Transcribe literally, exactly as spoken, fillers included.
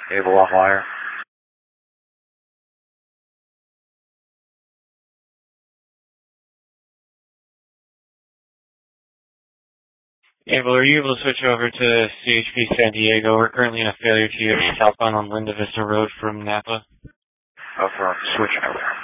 Able on wire. Able, are you able to switch over to C H P San Diego? We're currently in a failure to use southbound on Linda Vista Road from Napa. Affirm. Switching over.